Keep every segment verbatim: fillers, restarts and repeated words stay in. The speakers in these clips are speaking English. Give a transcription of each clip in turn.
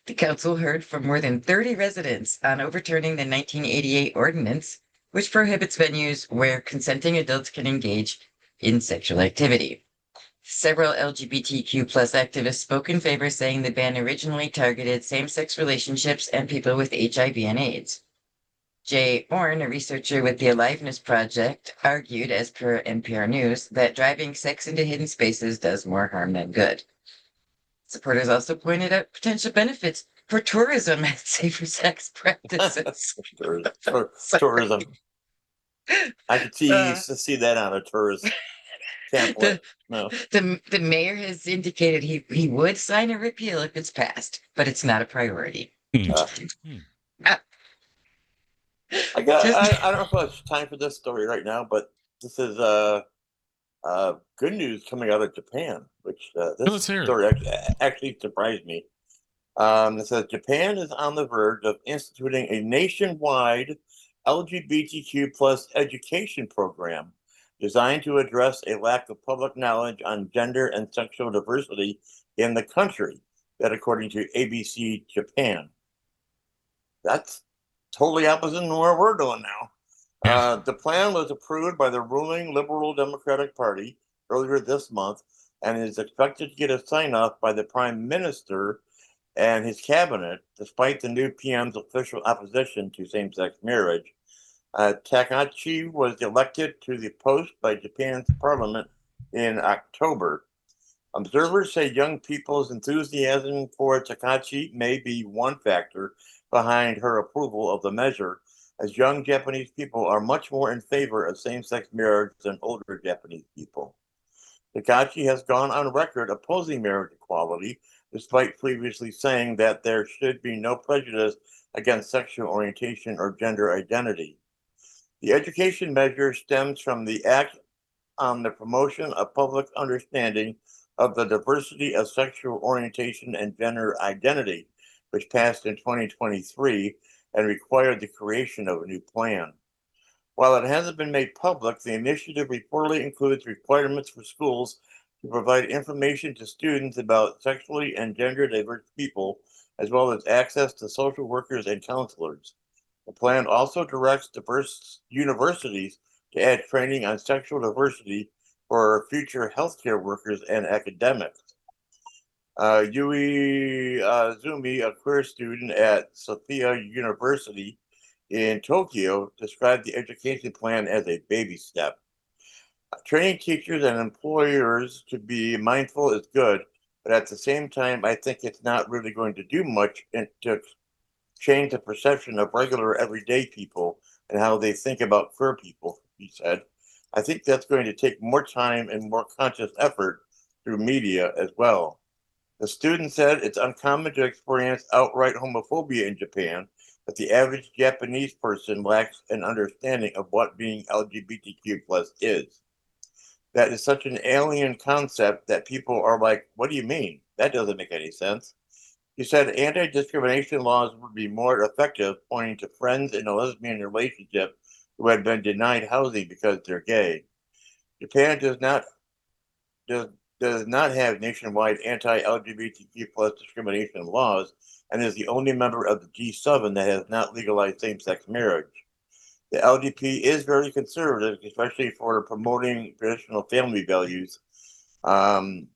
The council heard from more than thirty residents on overturning the nineteen eighty-eight ordinance, which prohibits venues where consenting adults can engage in sexual activity. Several L G B T Q plus activists spoke in favor, saying the ban originally targeted same-sex relationships and people with H I V and AIDS. Jay Orn, a researcher with the Aliveness Project, argued, as per N P R News, that driving sex into hidden spaces does more harm than good. Supporters also pointed out potential benefits for tourism and safer sex practices. Tour- tourism. I could see uh, see that on a tourist template. The, no. the, the mayor has indicated he, he would sign a repeal if it's passed, but it's not a priority. Uh, uh, I got. Just, I, I don't know if it's time for this story right now, but this is uh, uh, good news coming out of Japan, which uh, this story actually, actually surprised me. Um, it says Japan is on the verge of instituting a nationwide L G B T Q plus education program designed to address a lack of public knowledge on gender and sexual diversity in the country. That, according to A B C Japan. That's totally opposite than what we're doing now. Yeah. Uh, the plan was approved by the ruling Liberal Democratic Party earlier this month and is expected to get a sign-off by the Prime Minister and his cabinet, despite the new P M's official opposition to same-sex marriage. Uh, Takahashi was elected to the post by Japan's parliament in October. Observers say young people's enthusiasm for Takahashi may be one factor behind her approval of the measure, as young Japanese people are much more in favor of same-sex marriage than older Japanese people. Takahashi has gone on record opposing marriage equality, despite previously saying that there should be no prejudice against sexual orientation or gender identity. The education measure stems from the Act on the Promotion of Public Understanding of the Diversity of Sexual Orientation and Gender Identity, which passed in twenty twenty-three and required the creation of a new plan. While it hasn't been made public, the initiative reportedly includes requirements for schools to provide information to students about sexually and gender diverse people, as well as access to social workers and counselors. The plan also directs diverse universities to add training on sexual diversity for future healthcare workers and academics. Uh, Yui uh, Zumi, a queer student at Sophia University in Tokyo, described the education plan as a baby step. Uh, training teachers and employers to be mindful is good, but at the same time, I think it's not really going to do much in, to change the perception of regular everyday people and how they think about queer people, he said. I think that's going to take more time and more conscious effort through media as well. The student said it's uncommon to experience outright homophobia in Japan, but the average Japanese person lacks an understanding of what being L G B T Q plus is. That is such an alien concept that people are like, what do you mean? That doesn't make any sense. He said anti-discrimination laws would be more effective, pointing to friends in a lesbian relationship who had been denied housing because they're gay. Japan does not does, does not have nationwide anti-L G B T Q plus discrimination laws and is the only member of the G seven that has not legalized same-sex marriage. The L G B T is very conservative, especially for promoting traditional family values. Um,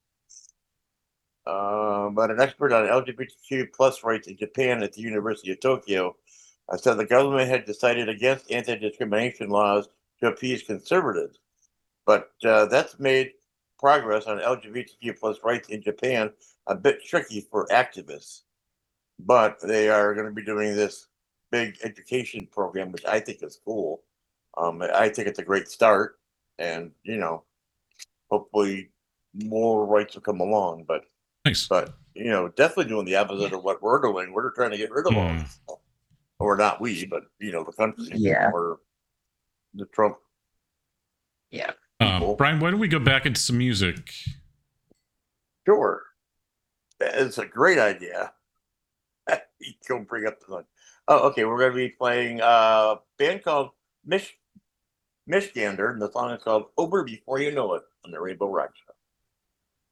Uh, but an expert on L G B T Q plus rights in Japan at the University of Tokyo uh, said the government had decided against anti-discrimination laws to appease conservatives. But uh, that's made progress on L G B T Q plus rights in Japan a bit tricky for activists. But they are going to be doing this big education program, which I think is cool. Um, I think it's a great start. And, you know, hopefully more rights will come along. But Nice. But, you know, definitely doing the opposite of what we're doing. We're trying to get rid of all Mm. this stuff. Or not we, but, you know, the country. Yeah. Or the Trump. Yeah. Um, Brian, why don't we go back into some music? Sure. It's a great idea. You can bring up the fun. Oh, okay. We're going to be playing a band called Mish Mishgander, and the song is called Over Before You Know It on the Rainbow Rock Show.